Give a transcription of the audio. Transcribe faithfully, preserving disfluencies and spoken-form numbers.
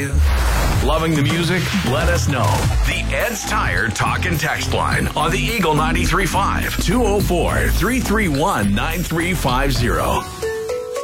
you. Loving the music? Let us know. The Ed's Tire Talk and Text line on the Eagle ninety-three point five, two oh four, three three one, nine three five zero.